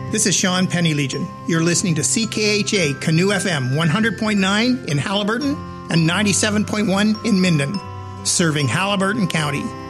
This is Sean Penny Legion. You're listening to CKHA Canoe FM 100.9 in Haliburton and 97.1 in Minden, serving Haliburton County.